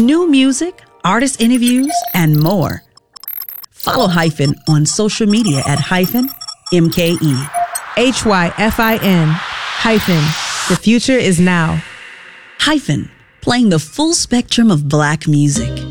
New music, artist interviews, and more. Follow Hyphen on social media at MKE. HYFIN. Hyphen. The future is now. Hyphen, playing the full spectrum of Black music.